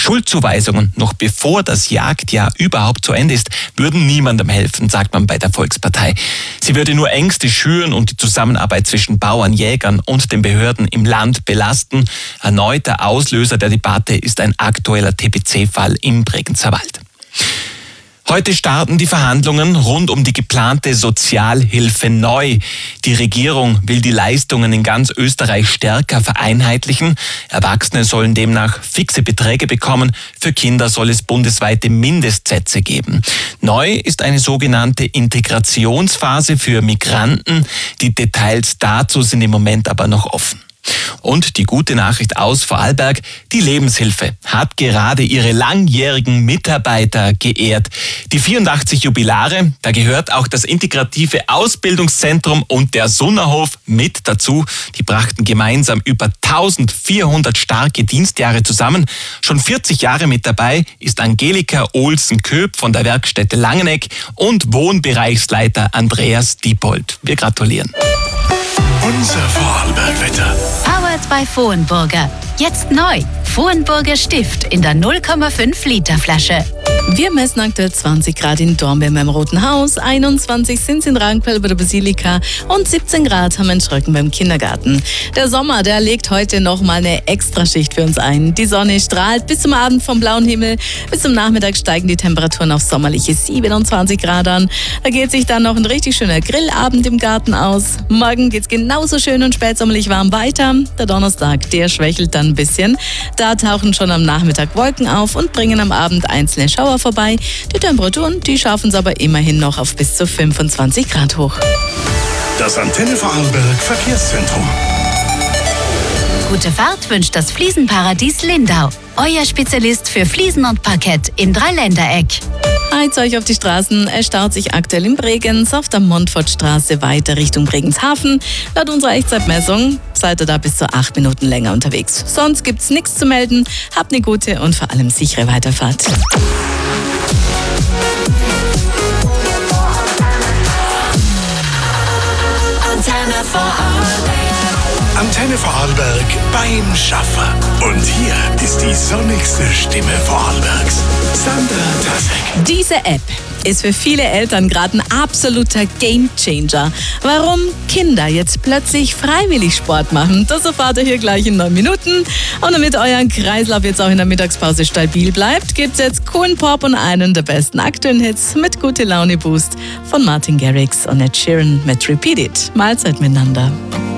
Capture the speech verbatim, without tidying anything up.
Schuldzuweisungen, noch bevor das Jagdjahr überhaupt zu Ende ist, würden niemandem helfen, sagt man bei der Volkspartei. Sie würde nur Ängste schüren und die Zusammenarbeit zwischen Bauern, Jägern und den Behörden im Land belasten. Erneuter Auslöser der Debatte ist ein aktueller T B C-Fall im Bregenzer Wald. Heute starten die Verhandlungen rund um die geplante Sozialhilfe neu. Die Regierung will die Leistungen in ganz Österreich stärker vereinheitlichen. Erwachsene sollen demnach fixe Beträge bekommen. Für Kinder soll es bundesweite Mindestsätze geben. Neu ist eine sogenannte Integrationsphase für Migranten. Die Details dazu sind im Moment aber noch offen. Und die gute Nachricht aus Vorarlberg, die Lebenshilfe hat gerade ihre langjährigen Mitarbeiter geehrt. Die vierundachtzig Jubilare, da gehört auch das integrative Ausbildungszentrum und der Sunnerhof mit dazu. Die brachten gemeinsam über eintausendvierhundert starke Dienstjahre zusammen. Schon vierzig Jahre mit dabei ist Angelika Olsen-Köp von der Werkstätte Langeneck und Wohnbereichsleiter Andreas Diepold. Wir gratulieren. Unser Vorarlberg-Wetter. Powered by Vohenburger. Jetzt neu. Vohenburger Stift in der null Komma fünf Liter Flasche. Wir messen aktuell zwanzig Grad in Dornbirn beim Roten Haus, einundzwanzig sind es in Rankfeld bei der Basilika und siebzehn Grad haben wir in Schröcken beim Kindergarten. Der Sommer, der legt heute nochmal eine Extraschicht für uns ein. Die Sonne strahlt bis zum Abend vom blauen Himmel. Bis zum Nachmittag steigen die Temperaturen auf sommerliche siebenundzwanzig Grad an. Da geht sich dann noch ein richtig schöner Grillabend im Garten aus. Morgen geht's genauso schön und spätsommerlich warm weiter. Der Donnerstag, der schwächelt dann ein bisschen. Da tauchen schon am Nachmittag Wolken auf und bringen am Abend einzelne Schauer vorbei. Die Temperaturen, die schaffen es aber immerhin noch auf bis zu fünfundzwanzig Grad hoch. Das Antenne Vorarlberg Verkehrszentrum. Gute Fahrt wünscht das Fliesenparadies Lindau. Euer Spezialist für Fliesen und Parkett im Dreiländereck. Heizt euch auf die Straßen. Es staut sich aktuell in Bregenz auf der Montfortstraße weiter Richtung Bregenzhafen. Laut unserer Echtzeitmessung seid ihr da bis zu acht Minuten länger unterwegs. Sonst gibt's nichts zu melden. Habt eine gute und vor allem sichere Weiterfahrt. Antenne Vorarlberg. Antenne Vorarlberg beim Schaffer. Und hier ist die sonnigste Stimme Vorarlbergs. Sandra Tasek. Diese App ist für viele Eltern gerade ein absoluter Gamechanger. Warum Kinder jetzt plötzlich freiwillig Sport machen, das erfahrt ihr hier gleich in neun Minuten. Und damit euer Kreislauf jetzt auch in der Mittagspause stabil bleibt, gibt's jetzt coolen Pop und einen der besten aktuellen Hits mit Gute Laune Boost von Martin Garrix und Ed Sheeran mit Repeat It. Mahlzeit miteinander.